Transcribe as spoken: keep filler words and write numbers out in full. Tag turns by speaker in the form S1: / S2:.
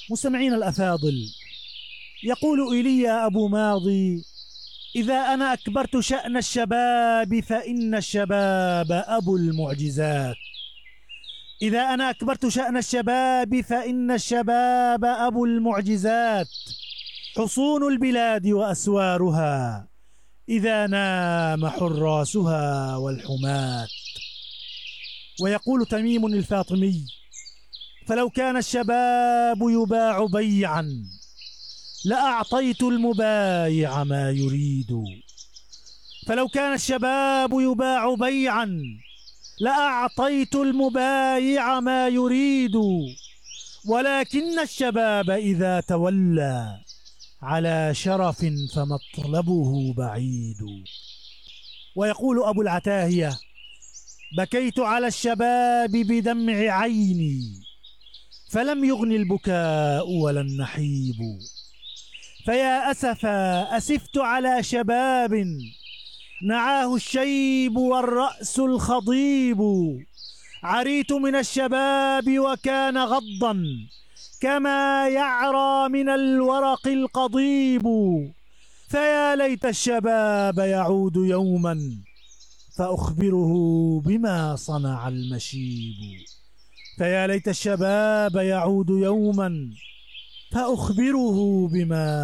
S1: مستمعين الأفاضل، يقول إيليا أبو ماضي: إذا أنا أكبرت شأن الشباب فإن الشباب أبو المعجزات. إذا أنا أكبرت شأن الشباب فإن الشباب أبو المعجزات، حصون البلاد وأسوارها إذا نام حراسها والحماة. ويقول تميم الفاطمي: فلو كان الشباب يباع بيعا لأعطيت المبايع ما يريد. فلو كان الشباب يباع بيعا لأعطيت المبايع ما يريد، ولكن الشباب إذا تولى على شرف فمطلبه بعيد. ويقول أبو العتاهية: بكيت على الشباب بدمع عيني فلم يغن البكاء ولا النحيب. فيا أسفا أسفت على شباب نعاه الشيب والرأس الخضيب. عريت من الشباب وكان غضا كما يعرى من الورق القضيب. فيا ليت الشباب يعود يوما فأخبره بما صنع المشيب. فيا ليت الشباب يعود يوما فأخبره بما